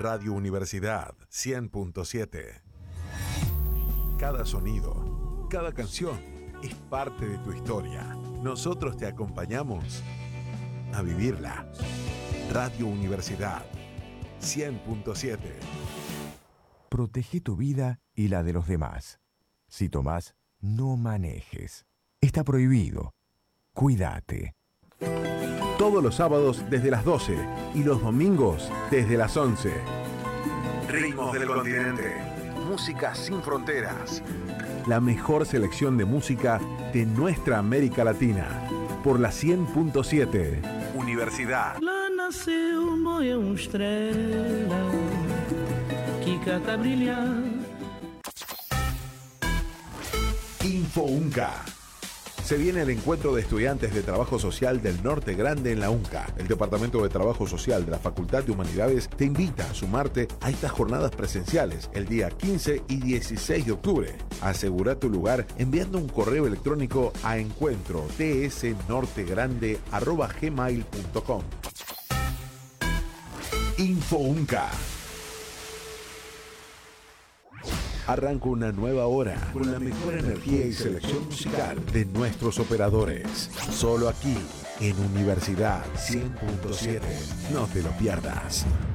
Radio Universidad 100.7. Cada sonido, cada canción es parte de tu historia. Nosotros te acompañamos a vivirla. Radio Universidad 100.7. Protege tu vida y la de los demás. Si tomás, no manejes. Está prohibido. Cuídate. Todos los sábados desde las 12 y los domingos desde las 11. Ritmos del continente. Música sin fronteras. La mejor selección de música de nuestra América Latina. Por la 100.7. Universidad. Lá nasceu uma estrela que cata brilhar. Info UNCA. Se viene el encuentro de estudiantes de Trabajo Social del Norte Grande en la UNCA. El Departamento de Trabajo Social de la Facultad de Humanidades te invita a sumarte a estas jornadas presenciales el día 15 y 16 de octubre. Asegura tu lugar enviando un correo electrónico a encuentro.tsnortegrande@gmail.com. Info UNCA. Arranca una nueva hora con la mejor energía y selección musical de nuestros operadores. Solo aquí, en Universidad 100.7. No te lo pierdas.